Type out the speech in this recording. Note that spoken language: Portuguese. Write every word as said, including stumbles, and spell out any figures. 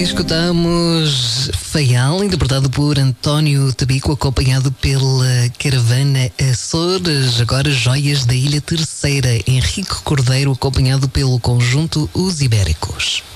Escutamos Faial, interpretado por António Tabico, acompanhado pela Caravana Açores. Agora Joias da Ilha Terceira, Henrique Cordeiro, acompanhado pelo conjunto Os Ibéricos.